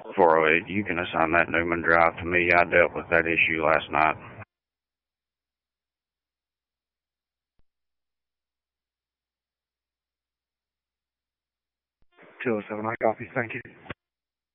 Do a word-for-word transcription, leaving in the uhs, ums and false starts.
four oh eight, you can assign that Newman Drive to me. I dealt with that issue last night. two oh seven, I copy. Thank you.